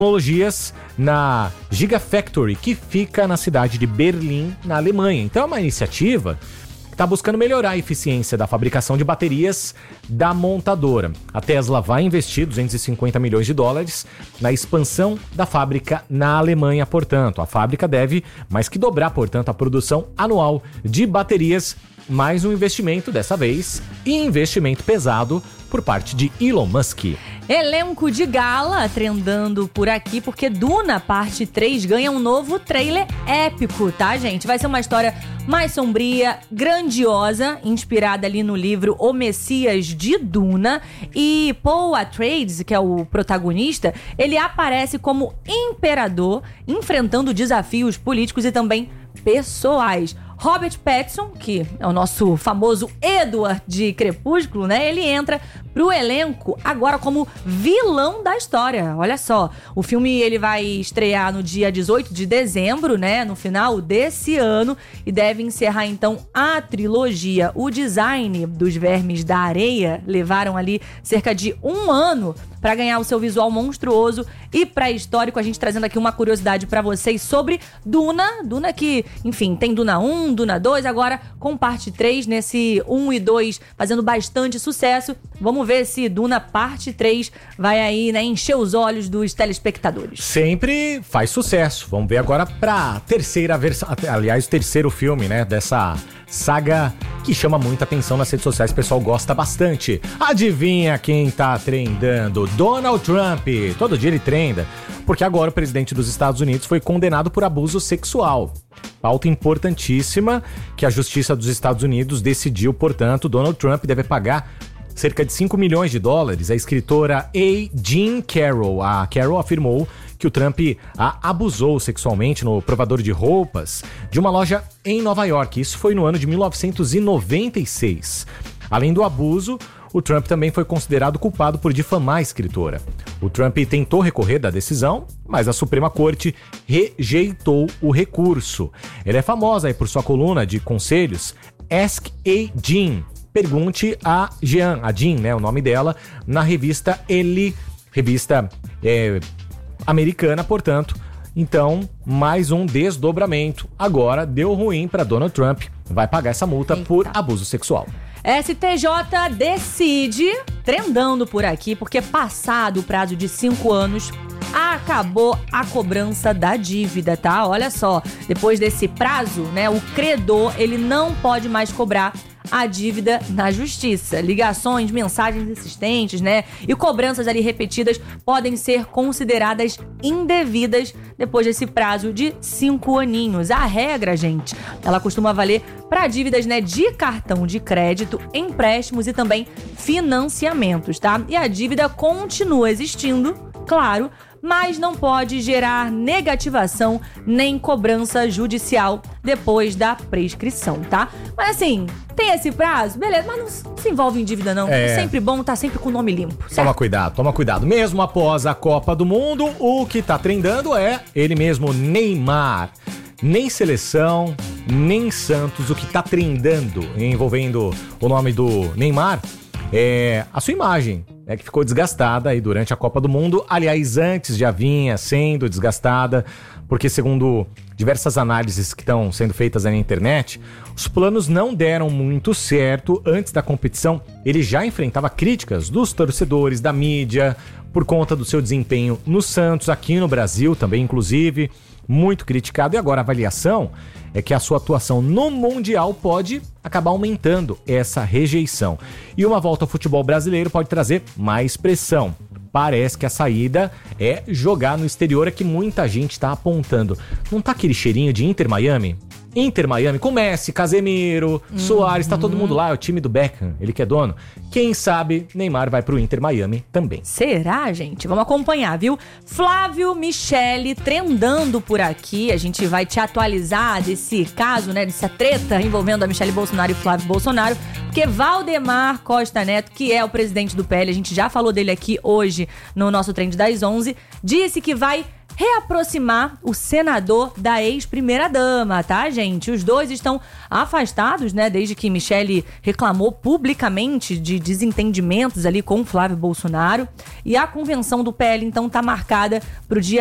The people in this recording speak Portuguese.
tecnologias na Gigafactory, que fica na cidade de Berlim, na Alemanha. Então é uma iniciativa que está buscando melhorar a eficiência da fabricação de baterias da montadora. A Tesla vai investir 250 milhões de dólares na expansão da fábrica na Alemanha, portanto. A fábrica deve mais que dobrar, portanto, a produção anual de baterias. Mais um investimento dessa vez, e investimento pesado por parte de Elon Musk. Elenco de gala trendando por aqui, porque Duna Parte 3 ganha um novo trailer épico, tá, gente? Vai ser uma história mais sombria, grandiosa, inspirada ali no livro O Messias de Duna. E Paul Atreides, que é o protagonista, ele aparece como imperador, enfrentando desafios políticos e também pessoais. Robert Pattinson, que é o nosso famoso Edward de Crepúsculo, né? Ele entra pro elenco agora como vilão da história. Olha só, o filme ele vai estrear no dia 18 de dezembro, né? No final desse ano, e deve encerrar então a trilogia. O design dos Vermes da Areia levaram ali cerca de um ano para ganhar o seu visual monstruoso e pré-histórico. A gente trazendo aqui uma curiosidade para vocês sobre Duna. Duna que, enfim, tem Duna 1, Duna 2, agora com parte 3, nesse 1 e 2 fazendo bastante sucesso. Vamos ver se Duna parte 3 vai aí, né, encher os olhos dos telespectadores. Sempre faz sucesso. Vamos ver agora pra terceira versão, aliás, o terceiro filme, né, dessa saga que chama muita atenção nas redes sociais, o pessoal gosta bastante. Adivinha quem tá trendando? Donald Trump. Todo dia ele trenda, porque agora o presidente dos Estados Unidos foi condenado por abuso sexual. Pauta importantíssima que a Justiça dos Estados Unidos decidiu, portanto, Donald Trump deve pagar cerca de 5 milhões de dólares. A escritora Jean Carroll. A Carroll afirmou que o Trump a abusou sexualmente no provador de roupas de uma loja em Nova York. Isso foi no ano de 1996. Além do abuso, o Trump também foi considerado culpado por difamar a escritora. O Trump tentou recorrer da decisão, mas a Suprema Corte rejeitou o recurso. Ela é famosa aí por sua coluna de conselhos Ask a Jean. Pergunte a Jean, né, o nome dela, na revista Elle, revista americana, portanto. Então, mais um desdobramento. Agora deu ruim para Donald Trump. Vai pagar essa multa por abuso sexual. STJ decide, trendando por aqui, porque passado o prazo de 5 anos, acabou a cobrança da dívida, tá? Olha só, depois desse prazo, né, o credor, ele não pode mais cobrar a dívida na justiça. Ligações, mensagens insistentes, né, e cobranças ali repetidas podem ser consideradas indevidas depois desse prazo de 5 aninhos. A regra, gente, ela costuma valer para dívidas, né, de cartão de crédito, empréstimos e também financiamentos, tá? E a dívida continua existindo, claro, mas não pode gerar negativação nem cobrança judicial depois da prescrição, tá? Mas assim, tem esse prazo, beleza, mas não se envolve em dívida não. É sempre bom estar sempre com o nome limpo, certo? Toma cuidado. Mesmo após a Copa do Mundo, o que tá trendando é ele mesmo, Neymar. Nem seleção, nem Santos, o que tá trendando envolvendo o nome do Neymar é a sua imagem, que ficou desgastada aí durante a Copa do Mundo. Aliás, antes já vinha sendo desgastada, porque segundo diversas análises que estão sendo feitas aí na internet, os planos não deram muito certo. Antes da competição, ele já enfrentava críticas dos torcedores, da mídia, por conta do seu desempenho no Santos, aqui no Brasil também, inclusive, muito criticado. E agora a avaliação é que a sua atuação no Mundial pode acabar aumentando essa rejeição. E uma volta ao futebol brasileiro pode trazer mais pressão. Parece que a saída é jogar no exterior, é que muita gente está apontando. Não tá aquele cheirinho de Inter Miami? Inter Miami, com Messi, Casemiro, Soares, tá todo mundo lá, é o time do Beckham, ele que é dono. Quem sabe Neymar vai pro Inter Miami também. Será, gente? Vamos acompanhar, viu? Flávio Michele trendando por aqui. A gente vai te atualizar desse caso, né, dessa treta envolvendo a Michele Bolsonaro e Flávio Bolsonaro, porque Valdemar Costa Neto, que é o presidente do PL, a gente já falou dele aqui hoje no nosso Trend das 11, disse que vai reaproximar o senador da ex-primeira-dama, tá, gente? Os dois estão afastados, né, desde que Michele reclamou publicamente de desentendimentos ali com Flávio Bolsonaro. E a convenção do PL, então, tá marcada pro dia